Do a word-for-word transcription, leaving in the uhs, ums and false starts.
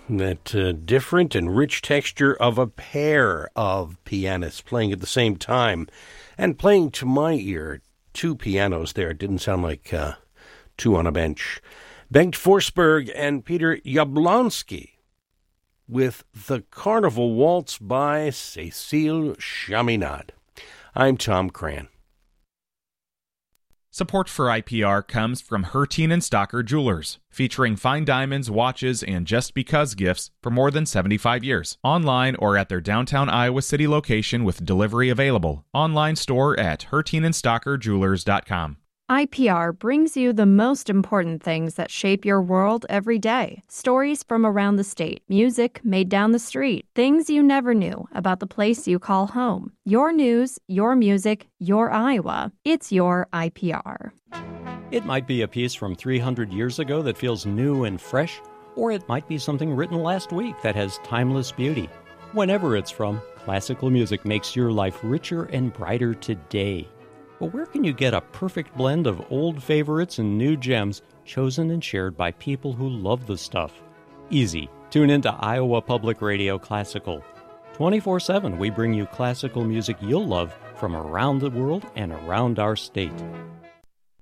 That uh, different and rich texture of a pair of pianists playing at the same time. And playing to my ear, two pianos there. It didn't sound like uh, two on a bench. Bengt Forsberg and Peter Jablonski with The Carnival Waltz by Cécile Chaminade. I'm Tom Cran. Support for I P R comes from Hertine and Stocker Jewelers, featuring fine diamonds, watches, and just because gifts for more than seventy-five years. Online or at their downtown Iowa City location with delivery available. Online store at hertine and stocker jewelers dot com. I P R brings you the most important things that shape your world every day. Stories from around the state, music made down the street, things you never knew about the place you call home. Your news, your music, your Iowa. It's your I P R. It might be a piece from three hundred years ago that feels new and fresh, or it might be something written last week that has timeless beauty. Whenever it's from, classical music makes your life richer and brighter today. But where can you get a perfect blend of old favorites and new gems chosen and shared by people who love the stuff? Easy. Tune into Iowa Public Radio Classical. twenty-four seven, we bring you classical music you'll love from around the world and around our state.